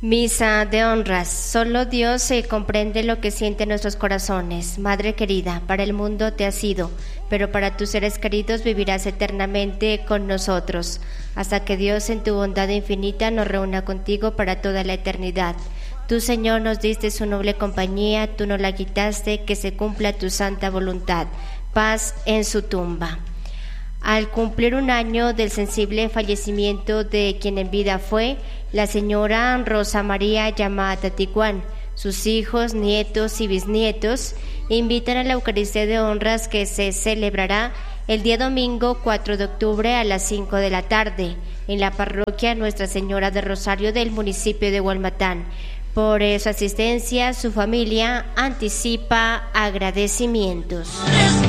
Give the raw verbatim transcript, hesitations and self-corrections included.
Misa de honras. Solo Dios se comprende lo que sienten nuestros corazones. Madre querida, para el mundo te has sido, pero para tus seres queridos vivirás eternamente con nosotros, hasta que Dios en tu bondad infinita nos reúna contigo para toda la eternidad. Tú, Señor, nos diste su noble compañía, tú nos la quitaste, que se cumpla tu santa voluntad. Paz en su tumba. Al cumplir un año del sensible fallecimiento de quien en vida fue, la señora Rosa María llamada Taticuán, sus hijos, nietos y bisnietos invitan a la Eucaristía de Honras que se celebrará el día domingo cuatro de octubre a las cinco de la tarde en la parroquia Nuestra Señora de Rosario del municipio de Hualmatán. Por su asistencia, su familia anticipa agradecimientos.